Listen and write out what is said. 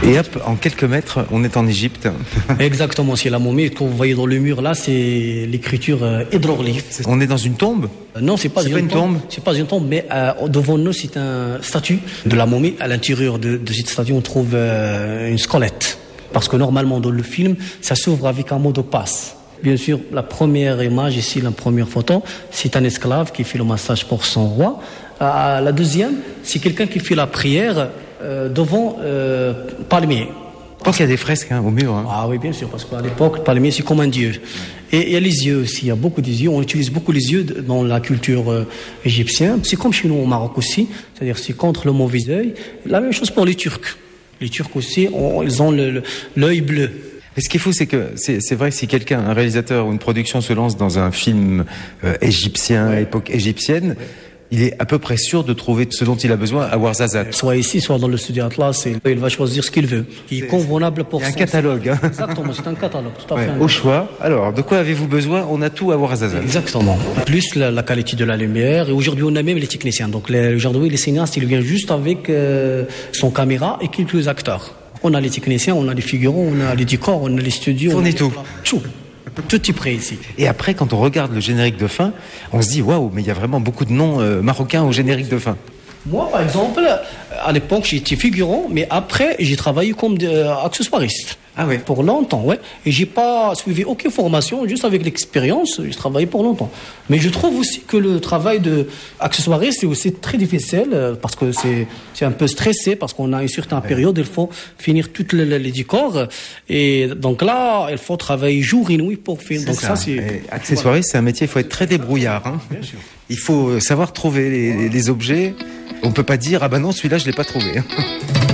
Et hop, en quelques mètres, on est en Égypte. Exactement, c'est la momie. Quand vous voyez dans le mur là, c'est l'écriture hiéroglyphe. On est dans une tombe? Non, c'est pas une tombe. C'est pas une tombe, mais devant nous, c'est un statue de la momie. À l'intérieur de cette statue, on trouve une squelette. Parce que normalement, dans le film, ça s'ouvre avec un mot de passe. Bien sûr, la première image ici, la première photo, c'est un esclave qui fait le massage pour son roi. La deuxième, c'est quelqu'un qui fait la prière devant palmier. Je pense qu'il y a des fresques au mur. Ah oui, bien sûr, parce qu'à l'époque, le palmier, c'est comme un dieu. Et il y a les yeux aussi, il y a beaucoup des yeux. On utilise beaucoup les yeux dans la culture égyptienne. C'est comme chez nous au Maroc aussi, c'est-à-dire c'est contre le mauvais œil. La même chose pour les Turcs. Les Turcs aussi, ils ont l'œil bleu. Mais ce qui est fou, c'est que c'est vrai que si quelqu'un, un réalisateur ou une production se lance dans un film égyptien, époque égyptienne, il est à peu près sûr de trouver ce dont il a besoin à Ouarzazate. Soit ici, soit dans le studio Atlas, il va choisir ce qu'il veut, qui est convenable pour son... Il y a un catalogue. Exactement, c'est un catalogue. Tout à fait au choix. Alors, de quoi avez-vous besoin? On a tout à Ouarzazate. Exactement. Plus la qualité de la lumière. Et aujourd'hui, on a même les techniciens. Donc, aujourd'hui, les cinéastes, ils viennent juste avec son caméra et quelques acteurs. On a les techniciens, on a les figurants, on a les décors, on a les studios. On est tout. Tout est prêt ici. Et après, quand on regarde le générique de fin, on se dit waouh, mais il y a vraiment beaucoup de noms marocains au générique de fin. Moi, par exemple, à l'époque, j'étais figurant, mais après, j'ai travaillé comme accessoiriste. Ah oui. Pour longtemps, ouais. Et j'ai pas suivi aucune formation, juste avec l'expérience, j'ai travaillé pour longtemps. Mais je trouve aussi que le travail de accessoiriste, c'est aussi très difficile, parce que c'est un peu stressé, parce qu'on a une certaine période, il faut finir tous les décors. Et donc là, il faut travailler jour et nuit pour finir. Donc ça c'est... Accessoiriste, c'est un métier, il faut être très débrouillard. Bien sûr. Il faut savoir trouver les objets. On peut pas dire, ah ben non, celui-là, je l'ai pas trouvé.